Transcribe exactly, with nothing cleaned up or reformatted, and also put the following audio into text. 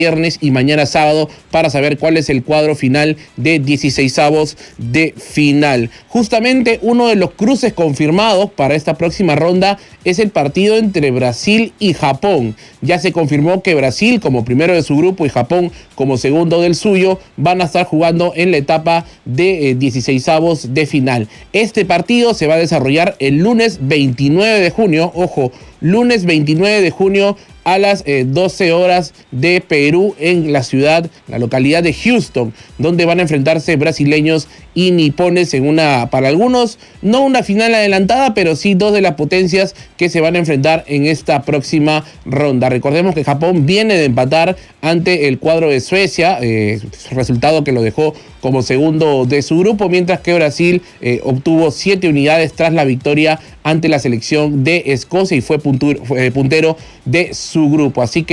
viernes y mañana sábado para saber cuál es el cuadro final de dieciseisavos de final. Justamente uno de los cruces confirmados para esta próxima ronda es el partido entre Brasil y Japón. Ya se confirmó que Brasil, como primero de su grupo, y Japón como segundo del suyo, van a estar jugando en la etapa de eh, dieciseisavos de final. Este partido se va a desarrollar el lunes veintinueve de junio, ojo, lunes veintinueve de junio a las eh, doce horas de Perú en la ciudad, la localidad de Houston, donde van a enfrentarse brasileños y nipones en una, para algunos, no una final adelantada, pero sí dos de las potencias que se van a enfrentar en esta próxima ronda. Recordemos que Japón viene de empatar ante el cuadro de Suecia, eh, resultado que lo dejó como segundo de su grupo, mientras que Brasil eh, obtuvo siete unidades tras la victoria ante la selección de Escocia y fue puntero de su grupo. Así que